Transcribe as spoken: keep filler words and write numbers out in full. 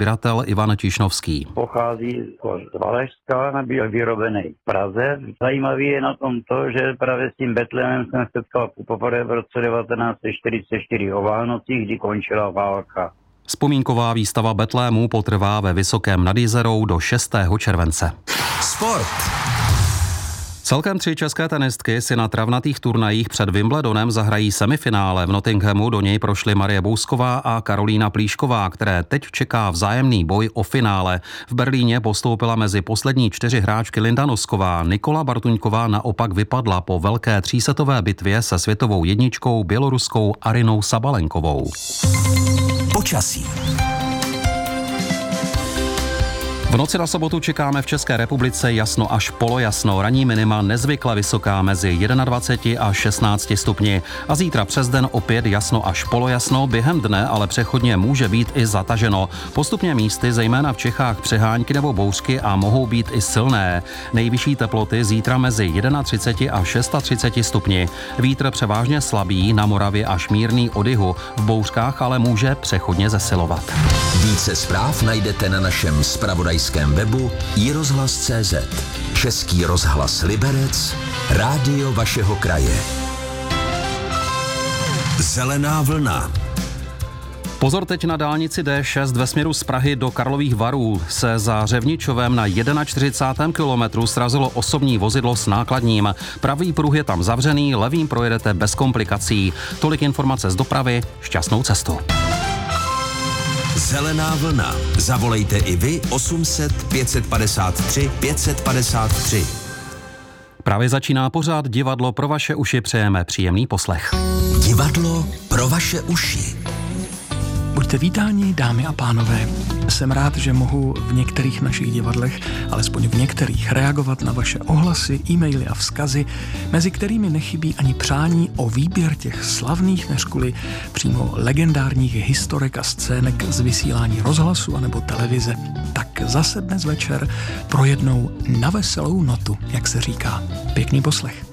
sběratel Ivan Tišnovský. Pochází z Valašska, byl vyrobený v Praze. Zajímavý je na tom to, že právě s tím Betlémem jsem setkal poprvé v roce devatenáct set čtyřicet čtyři o Vánocích, kdy končila válka. Vzpomínková výstava Betlému potrvá ve Vysokém nad Jizerou do šestého července. Sport. Celkem tři české tenistky si na travnatých turnajích před Wimbledonem zahrají semifinále. V Nottinghamu do něj prošly Marie Bousková a Karolína Plíšková, které teď čeká vzájemný boj o finále. V Berlíně postoupila mezi poslední čtyři hráčky Linda Nosková. Nikola Bartuňková naopak vypadla po velké třísetové bitvě se světovou jedničkou běloruskou Arinou Sabalenkovou. Počasí. V noci na sobotu čekáme v České republice jasno až polojasno. Ranní minima nezvykle vysoká mezi dvaceti jedním a šestnácti stupni. A zítra přes den opět jasno až polojasno, během dne ale přechodně může být i zataženo. Postupně místy, zejména v Čechách, přehánky nebo bouřky a mohou být i silné. Nejvyšší teploty zítra mezi třiceti jedním a třiceti šesti stupni. Vítr převážně slabý, na Moravě až mírný od jihu. V bouřkách ale může přechodně zesilovat. Více zpráv najdete na našem zpravodajském webu i rozhlas tečka cé zet. Český rozhlas Liberec, rádio vašeho kraje. Zelená vlna. Pozor teď na dálnici D šest ve směru z Prahy do Karlových Varů. Se za Řevničovem na čtyřicátém prvním kilometru srazilo osobní vozidlo s nákladním. Pravý pruh je tam zavřený, levým projedete bez komplikací. Tolik informace z dopravy, šťastnou cestu. Zelená vlna. Zavolejte i vy osm set pět set padesát tři pět set padesát tři. Právě začíná pořád Divadlo pro vaše uši, přejeme příjemný poslech. Divadlo pro vaše uši. Buďte vítáni, dámy a pánové. Jsem rád, že mohu v některých našich divadlech, alespoň v některých, reagovat na vaše ohlasy, e-maily a vzkazy, mezi kterými nechybí ani přání o výběr těch slavných, než kvůli přímo legendárních historek a scének z vysílání rozhlasu anebo televize. Tak zase dnes večer pro jednou na veselou notu, jak se říká. Pěkný poslech.